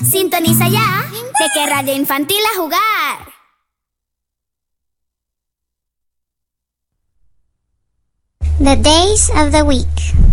Sintoniza ya Peque Radio Infantil a jugar. The days of the week.